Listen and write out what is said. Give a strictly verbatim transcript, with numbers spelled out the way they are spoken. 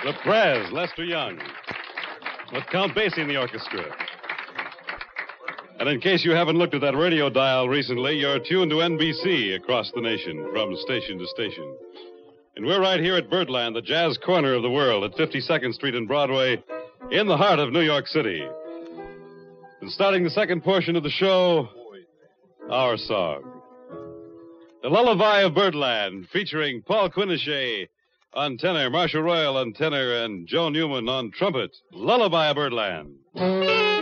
The Prez, Lester Young, with Count Basie in the orchestra. And in case you haven't looked at that radio dial recently, you're tuned to N B C across the nation, from station to station. And we're right here at Birdland, the jazz corner of the world, at fifty-second Street and Broadway, in the heart of New York City. And starting the second portion of the show, our song. The Lullaby of Birdland, featuring Paul Quinichette on tenor, Marcia Royal on tenor, and Joe Newman on trumpet. Lullaby of Birdland.